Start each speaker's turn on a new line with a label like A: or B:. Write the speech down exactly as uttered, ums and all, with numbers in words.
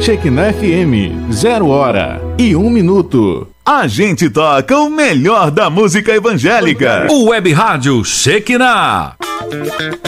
A: Shekinah F M, zero hora e um minuto.
B: A gente toca o melhor da música evangélica.
C: O Web Rádio Shekinah.